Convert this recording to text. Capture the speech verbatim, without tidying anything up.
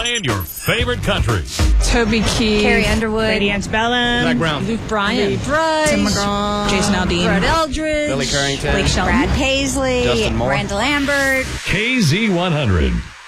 playing your favorite country. Toby Keith, Carrie Underwood, Lady Antebellum, Zach Brown, Luke Bryan, Lee Brice, Tim McGraw, Jason Aldean, Brett Eldridge, Billy Currington, Blake Shelton, Brad Paisley, Justin Moore, Miranda Lambert. K Z one hundred.